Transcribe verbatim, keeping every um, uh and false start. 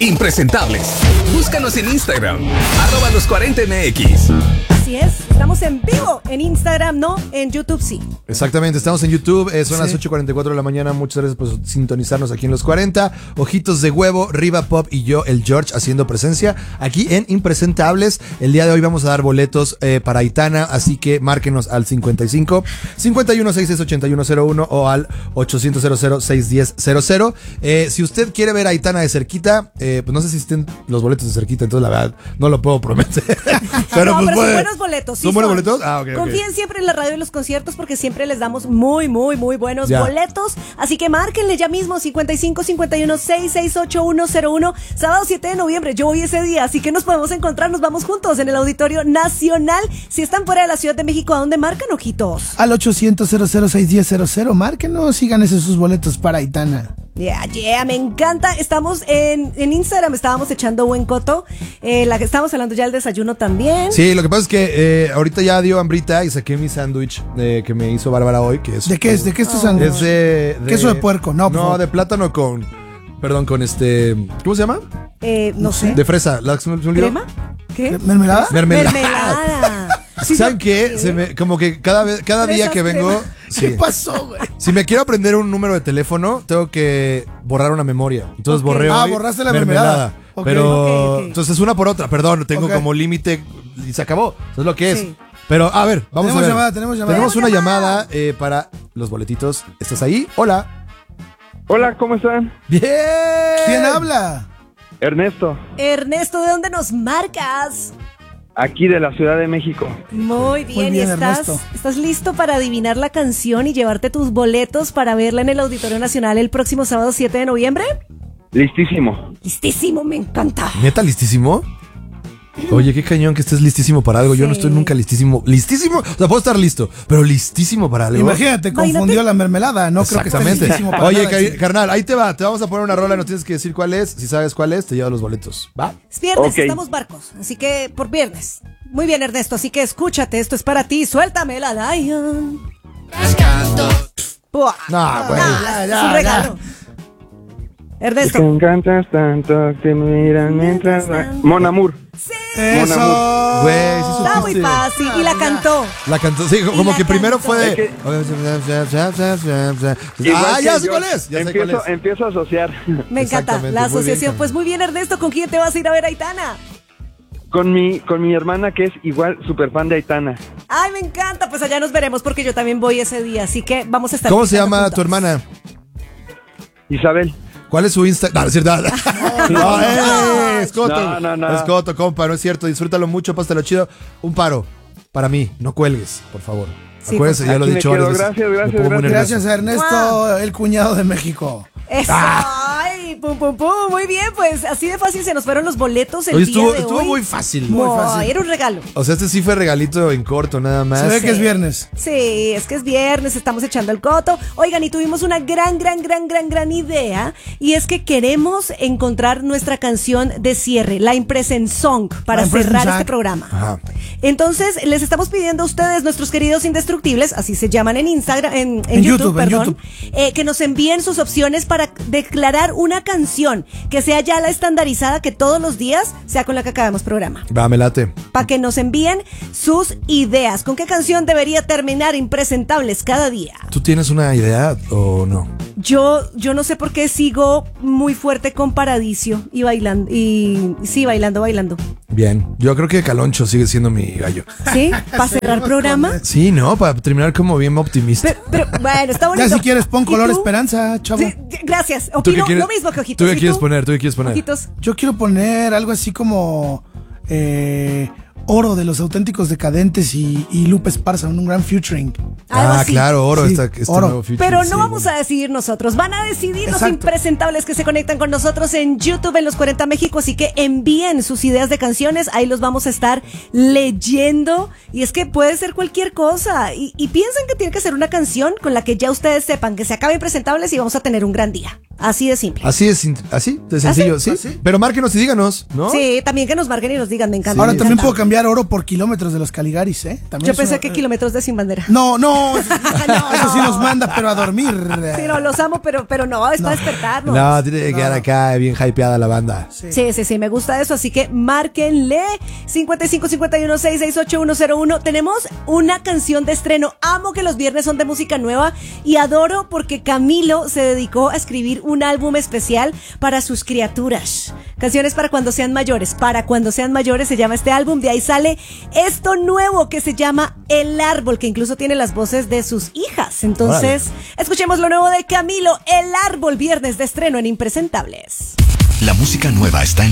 Impresentables. Búscanos en Instagram, arroba los cuarenta M X. Así es, estamos en vivo en Instagram, no, en YouTube sí. Exactamente, estamos en YouTube, eh, son Sí. las ocho y cuarenta y cuatro de la mañana, muchas gracias por sintonizarnos aquí en Los cuarenta. Ojitos de Huevo, Riva Pop y yo, el George, haciendo presencia aquí en Impresentables. El día de hoy vamos a dar boletos eh, para Aitana, así que márquenos al cincuenta y cinco, cincuenta y uno, sesenta y seis, ochenta y uno cero uno o al ochocientos, cero cero, seiscientos diez, cero cero. Eh, si usted quiere ver a Aitana de cerquita, eh, pues no sé si estén los boletos de cerquita, entonces la verdad no lo puedo prometer. Pero no, pues pero puede- son buenos boletos. Sí ¿Son buenos boletos? Ah, ok, ok. Confíen siempre en la radio y los conciertos porque siempre les damos muy, muy, muy buenos Ya. boletos. Así que márquenle ya mismo cincuenta y cinco, cincuenta y uno, sesenta y seis, ochenta y uno cero uno. Sábado siete de noviembre, yo voy ese día, así que nos podemos encontrar, nos vamos juntos en el Auditorio Nacional. Si están fuera de la Ciudad de México, ¿a dónde marcan, ojitos? Al ochocientos, cero cero, seiscientos diez, cero cero. Márquenos y gánense sus boletos para Aitana. Yeah, yeah, me encanta. Estamos en, en Instagram, estábamos echando buen coto. Eh, la que estábamos hablando ya del desayuno también. Sí, lo que pasa es que eh, ahorita ya dio hambrita y saqué mi sándwich eh, que me hizo Bárbara hoy, que es... ¿De qué es? ¿De qué es tu sándwich? Es de, de- Queso de puerco, no, por No, favor. de plátano con... Perdón, con este... ¿Cómo se llama? Eh, no sé. De fresa. ¿La, se me olvidó? ¿Crema? ¿Qué? ¿Mermelada? Mermelada. Mermelada. Sí, ¿Saben yo- qué? Se me, como que cada vez, cada día Fresas, que vengo... crema. Sí. ¿Qué pasó, güey? Si me quiero aprender un número de teléfono, tengo que borrar una memoria. Entonces Ok. borré Ah, hoy borraste la mermelada. Ok. Pero Ok, ok. entonces una por otra, perdón, tengo Ok. como límite y se acabó. Eso es lo que es. Sí. Pero a ver, vamos Tenemos a ver. llamada, tenemos llamada. Tenemos una Tenemos llamada llamada. eh, para los boletitos. ¿Estás ahí? Hola. Hola, ¿cómo están? Bien. ¿Quién habla? Ernesto, Ernesto, ¿de dónde nos marcas? aquí de la Ciudad de México. Muy bien, bien, ¿y estás, Ernesto. estás listo para adivinar la canción y llevarte tus boletos para verla en el Auditorio Nacional el próximo sábado siete de noviembre? Listísimo. Listísimo, me encanta. ¿Neta listísimo? Oye, qué cañón que estés listísimo para algo. Yo no Sí. estoy nunca listísimo. ¿Listísimo? O sea, puedo estar listo, pero listísimo para algo. Imagínate, confundió Imagínate. la mermelada. No creo que esté Exactamente. listísimo para Oye, nada, car- sí. carnal, ahí te va. Te vamos a poner una rola y nos tienes que decir cuál es. Si sabes cuál es, te llevo los boletos. ¿Va? Es viernes, Ok. estamos barcos, así que por viernes. Muy bien, Ernesto, así que escúchate, esto es para ti. Suéltame la Lion. Buah. No, güey. Ah, ya, es un ya, regalo. Ernesto. Me encantas tanto, te miran mientras... va- Mon Amour. Eso. Güey, sí Está muy supiste. fácil y la cantó. La cantó, sí, como la que primero cantó. fue de. Es que- Ah, Igual ya que sé yo, cuál es. Ya sé cuál empiezo, es. empiezo a asociar Me encanta Exactamente, la muy bien, asociación. Carmen. Pues muy bien, Ernesto, ¿con quién te vas a ir a ver a Aitana? con mi, con mi hermana que es igual super fan de Aitana. Ay, me encanta, pues allá nos veremos porque yo también voy ese día, así que vamos a estar. ¿Cómo se gritando llama juntos. tu hermana? Isabel. ¿Cuál es su Instagram? No, no es cierto. No, eh, es coto. No, no, no. Es coto, compa, no es cierto. Disfrútalo mucho, pásalo chido. Un paro para mí, no cuelgues, por favor. Sí, Acuérdense, ya lo he Aquí me dicho quedo. varias veces. Gracias, Me gracias, pongo muy gracias. nervioso. Gracias a Ernesto, el cuñado de México. Eso. Ay, pum, pum, pum. Muy bien, pues así de fácil se nos fueron los boletos el Oye, día estuvo, de estuvo hoy. muy fácil. Muy No, fácil. era un regalo. O sea, este sí fue regalito en corto, nada más. Se ve que es viernes. Sí, es que es viernes, estamos echando el coto. Oigan, y tuvimos una gran, gran, gran, gran, gran idea. Y es que queremos encontrar nuestra canción de cierre, la Impresen Song, para La Impresen cerrar Song. este programa. Ajá. Entonces, les estamos pidiendo a ustedes, nuestros queridos indestructibles, así se llaman en Instagram, en, en En YouTube, YouTube, en perdón, YouTube. eh, que nos envíen sus opciones para declarar una canción que sea ya la estandarizada, que todos los días sea con la que acabemos programa. Va, me late. Para que nos envíen sus ideas. ¿Con qué canción debería terminar Impresentables cada día? ¿Tú tienes una idea o no? Yo, yo no sé por qué sigo muy fuerte con Paradiso y bailando. Y sí, bailando, bailando. Bien. Yo creo que Caloncho sigue siendo mi gallo. ¿Sí? ¿Para cerrar programa? Sí, ¿no? Para terminar como bien optimista. Pero, pero, bueno, está bonito. Ya si quieres pon ¿Y color tú? esperanza, chavo. Sí, gracias. ¿Tú qué Opino quieres- lo mismo que Ojitos. ¿Tú qué ¿Y quieres poner? ¿Tú qué quieres poner? Ojitos. Yo quiero poner algo así como eh, Oro de los Auténticos Decadentes y, y Lupe Esparza, un gran featuring. Algo Ah, así. claro, oro. Sí, Esta, este oro. nuevo feature, Pero no sí, vamos bueno. a decidir nosotros, van a decidir los Exacto. impresentables que se conectan con nosotros en YouTube en Los cuarenta México, así que envíen sus ideas de canciones, ahí los vamos a estar leyendo, y es que puede ser cualquier cosa, y, y piensen que tiene que ser una canción con la que ya ustedes sepan que se acabe Impresentables y vamos a tener un gran día. Así de simple. Así es, así de sencillo, ¿Así? ¿sí? Pero márquenos y díganos, ¿no? Sí, también que nos marquen y nos digan, me encanta. Ahora me también encanta. puedo cambiar oro por kilómetros de los Caligaris, ¿eh? También Yo es pensé una- que kilómetros de Sin Bandera. No, no, eso, No, eso sí no. nos manda, pero a dormir. Sí, no, los amo, pero, pero no, es para despertarnos. No, tiene que quedar acá bien hypeada la banda. Sí, sí, sí, me gusta eso, así que márquenle cincuenta y cinco cincuenta y uno sesenta y seis ochenta y uno cero uno. Tenemos una canción de estreno. Amo que los viernes son de música nueva y adoro porque Camilo se dedicó a escribir un álbum especial para sus criaturas. Canciones para cuando sean mayores. Para cuando sean mayores se llama este álbum. De ahí sale esto nuevo que se llama El Árbol, que incluso tiene las voces de sus hijas. Entonces, escuchemos lo nuevo de Camilo, El Árbol, viernes de estreno en Impresentables. La música nueva está en